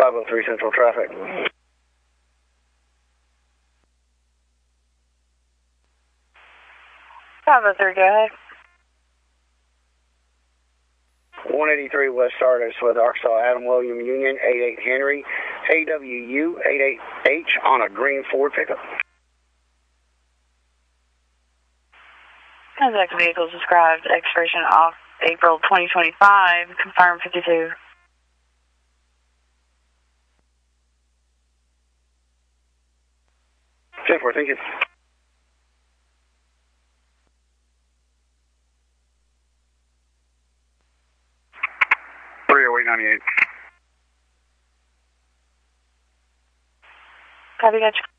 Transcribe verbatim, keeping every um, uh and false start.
five oh three Central traffic. five oh three, go ahead. one eighty-three West Stardust with Arkansas Adam William Union, eighty-eight Henry, A W U eighty-eight H on a green Ford pickup. Contact vehicles described, expiration off April twenty twenty-five, confirm fifty-two. ten four, thank you. three oh eight ninety-eight. Copy, gotcha.